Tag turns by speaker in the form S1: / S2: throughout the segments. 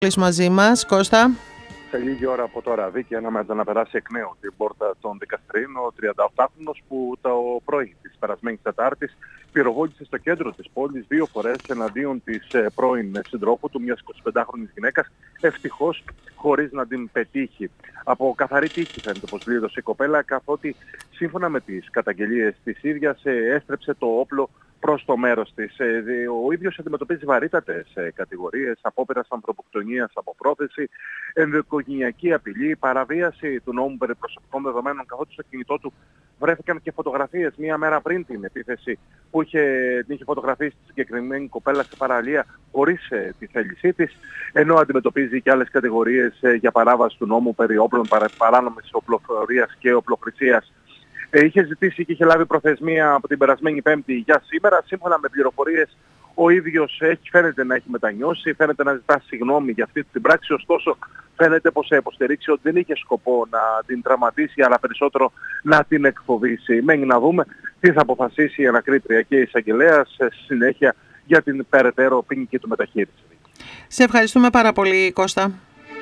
S1: Μαζί μας, Κώστα.
S2: Σε λίγη ώρα από το Ραδίκη αναμένεται να περάσει εκ νέου την πόρτα των δικαστηρίων ο 38χρονος που το πρωί της περασμένης Τετάρτης πυροβόλησε στο κέντρο της πόλης 2 φορές εναντίον της πρώην συντρόφου του, μιας 25χρονης γυναίκας, ευτυχώς χωρίς να την πετύχει. Από καθαρή τύχη φαίνεται πως πλήρωσε η κοπέλα, καθότι σύμφωνα με τις καταγγελίες της ίδιας έστρεψε το όπλο προς το μέρος της. Ο ίδιος αντιμετωπίζει βαρύτατες κατηγορίες, απόπειρας ανθρωποκτονίας από πρόθεση, ενδοοικογενειακή απειλή, παραβίαση του νόμου περί προσωπικών δεδομένων, καθότι στο κινητό του βρέθηκαν και φωτογραφίες μία μέρα πριν την επίθεση που την είχε φωτογραφίσει τη συγκεκριμένη κοπέλα σε παραλία χωρίς τη θέλησή της, ενώ αντιμετωπίζει και άλλες κατηγορίες για παράβαση του νόμου περί όπλων, παράνομης οπλοφορίας και οπλοχρησίας. Είχε ζητήσει και είχε λάβει προθεσμία από την περασμένη Πέμπτη για σήμερα. Σύμφωνα με πληροφορίες, ο ίδιος φαίνεται να έχει μετανιώσει, φαίνεται να ζητά συγγνώμη για αυτή την πράξη, ωστόσο φαίνεται πως υποστηρίξει ότι δεν είχε σκοπό να την τραυματίσει, αλλά περισσότερο να την εκφοβήσει. Μένει να δούμε τι θα αποφασίσει η ανακρίτρια και η εισαγγελέας στη συνέχεια για την περαιτέρω ποινική του μεταχείριση.
S1: Σε ευχαριστούμε πάρα πολύ, Κώστα.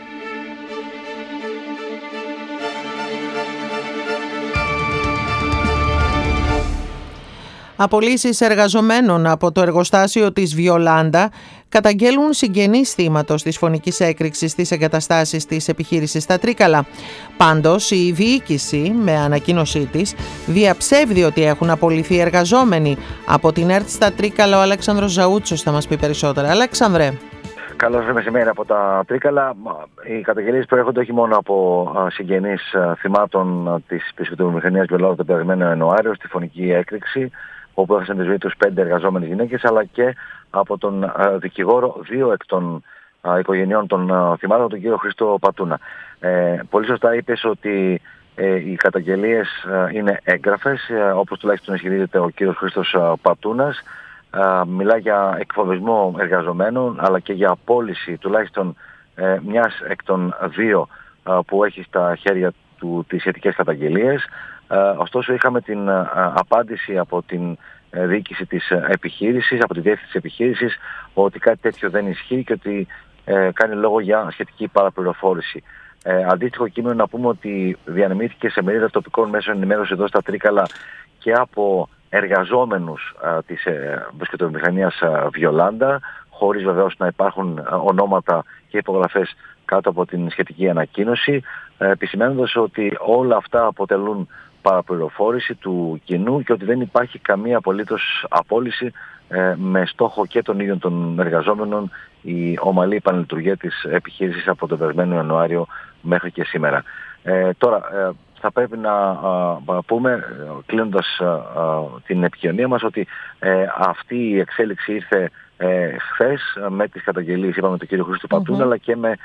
S1: Απολύσεις εργαζομένων από το εργοστάσιο της Βιολάντα καταγγέλουν συγγενείς θύματος της φωνικής έκρηξης στις εγκαταστάσεις της επιχείρησης στα Τρίκαλα. Πάντως, η διοίκηση, με ανακοίνωσή της, διαψεύδει ότι έχουν απολυθεί εργαζόμενοι. Από την ΕΡΤ στα Τρίκαλα, ο Αλέξανδρος Ζαούτσος θα μας πει περισσότερα. Αλέξανδρε.
S3: Καλώς μεσημέρι από τα Τρίκαλα. Οι καταγγελίες προέρχονται όχι μόνο από συγγενείς θυμάτων της πιστοποιητικής Βιολάντα τον περασμένο Ιανουάριο στη φωνική έκρηξη, όπου έχασαν τη ζωή τους 5 εργαζόμενες γυναίκες, αλλά και από τον δικηγόρο 2 εκ των οικογενειών των θυμάτων, τον κύριο Χρήστο Πατούνα. Πολύ σωστά είπες ότι οι καταγγελίες είναι έγγραφες, όπως τουλάχιστον ισχυρίζεται ο κύριος Χρήστος Πατούνας. Μιλά για εκφοβισμό εργαζομένων, αλλά και για απόλυση τουλάχιστον μιας εκ των 2 που έχει στα χέρια του τις σχετικές καταγγελίες. Ωστόσο είχαμε την απάντηση από την διοίκηση της επιχείρησης, από τη διεύθυνση της επιχείρησης, ότι κάτι τέτοιο δεν ισχύει και ότι κάνει λόγο για σχετική παραπληροφόρηση. Αντίστοιχο κείμενο να πούμε ότι διανεμήθηκε σε μερίδα τοπικών μέσων ενημέρωσης εδώ στα Τρίκαλα και από εργαζόμενους της μπρισκετοβιομηχανίας Βιολάντα, χωρίς βεβαίως να υπάρχουν ονόματα και υπογραφές κάτω από την σχετική ανακοίνωση, επισημαίνοντας ότι όλα αυτά αποτελούν παραπληροφόρηση του κοινού και ότι δεν υπάρχει καμία απολύτως απόλυση με στόχο και των ίδιων των εργαζόμενων η ομαλή επανλειτουργία της επιχείρησης από τον περασμένο Ιανουάριο μέχρι και σήμερα. Τώρα θα πρέπει να πούμε, κλείνοντας την επικοινωνία μας, ότι αυτή η εξέλιξη ήρθε χθες με τις καταγγελίες, είπαμε, του κ. Χρήστου Πατούνα, αλλά και με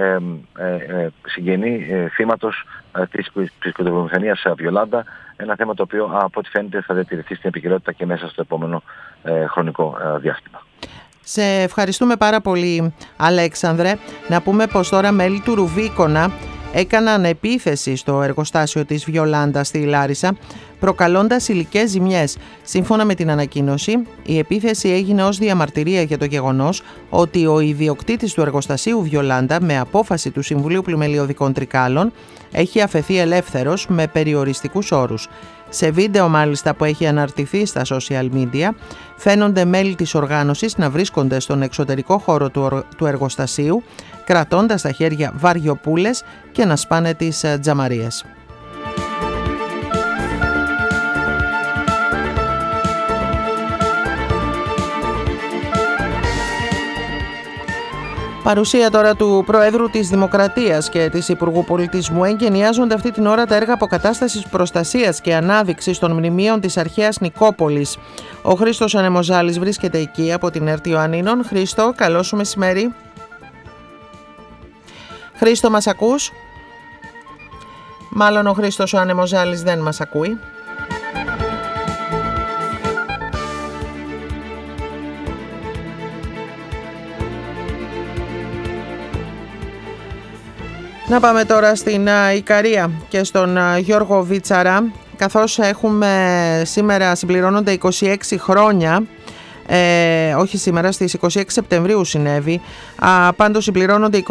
S3: συγγενή θύματος της πιστοποιητικής Βιολάντα, ένα θέμα το οποίο από ό,τι φαίνεται θα διατηρηθεί στην επικαιρότητα και μέσα στο επόμενο χρονικό διάστημα.
S1: Σε ευχαριστούμε πάρα πολύ, Αλέξανδρε. Να πούμε πως τώρα μέλη του Ρουβίκονα έκαναν επίθεση στο εργοστάσιο της Βιολάντα στη Λάρισα, προκαλώντας υλικές ζημιές. Σύμφωνα με την ανακοίνωση, η επίθεση έγινε ως διαμαρτυρία για το γεγονός ότι ο ιδιοκτήτης του εργοστασίου Βιολάντα, με απόφαση του Συμβουλίου Πλημελιωδικών Τρικάλων, έχει αφαιθεί ελεύθερος με περιοριστικούς όρους. Σε βίντεο μάλιστα που έχει αναρτηθεί στα social media, φαίνονται μέλη της οργάνωσης να βρίσκονται στον εξωτερικό χώρο του εργοστασίου, κρατώντας στα χέρια βαριοπούλες και να σπάνε τις τζαμαρίες. Παρουσία τώρα του Προέδρου της Δημοκρατίας και της Υπουργού Πολιτισμού εγκαινιάζονται αυτή την ώρα τα έργα αποκατάστασης, προστασίας και ανάδειξης των μνημείων της αρχαίας Νικόπολης. Ο Χρήστος Ανεμοζάλης βρίσκεται εκεί από την ΕΡΤ Ιωαννίνων. Χρήστο, καλό σου μεσημέρι. Χρήστο, μας ακούς? Μάλλον ο Χρήστος ο Ανεμοζάλης δεν μας ακούει. Να πάμε τώρα στην Ικαρία και στον Γιώργο Βίτσαρα, καθώς σήμερα συμπληρώνονται 26 χρόνια όχι σήμερα, στις 26 Σεπτεμβρίου συνέβη. Πάντως συμπληρώνονται